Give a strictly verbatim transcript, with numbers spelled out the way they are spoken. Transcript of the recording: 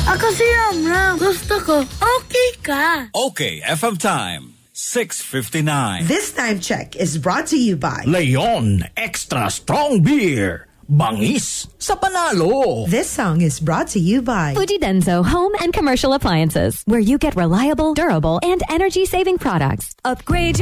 Ako si Ramram. Gusto ko, okay ka. Okay, F M time. six fifty-nine. This time check is brought to you by Leon Extra Strong Beer. Bangis sa panalo. This song is brought to you by Fuji Denso Home and Commercial Appliances, where you get reliable, durable, and energy-saving products. Upgrade